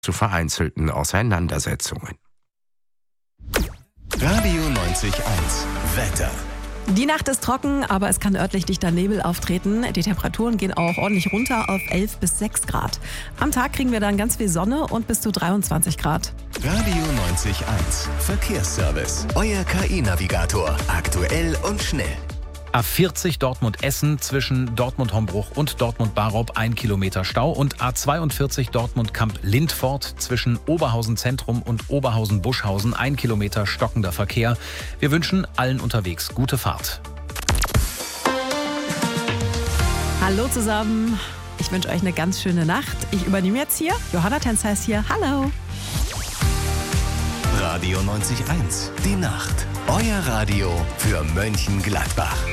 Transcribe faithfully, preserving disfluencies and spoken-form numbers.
zu vereinzelten Auseinandersetzungen. Radio neunzig eins Wetter. Die Nacht ist trocken, aber es kann örtlich dichter Nebel auftreten. Die Temperaturen gehen auch ordentlich runter auf elf bis sechs Grad. Am Tag kriegen wir dann ganz viel Sonne und bis zu dreiundzwanzig Grad. Radio neunzig eins Verkehrsservice. Euer K I-Navigator. Aktuell und schnell. A vierzig Dortmund-Essen zwischen Dortmund-Hombruch und Dortmund-Barob ein Kilometer Stau und A zweiundvierzig Dortmund-Kamp-Lindfort zwischen Oberhausen-Zentrum und Oberhausen-Buschhausen ein Kilometer stockender Verkehr. Wir wünschen allen unterwegs gute Fahrt. Hallo zusammen, ich wünsche euch eine ganz schöne Nacht. Ich übernehme jetzt hier, Johanna Tenzheis hier, hallo. Radio neunzig eins, die Nacht. Euer Radio für Mönchengladbach.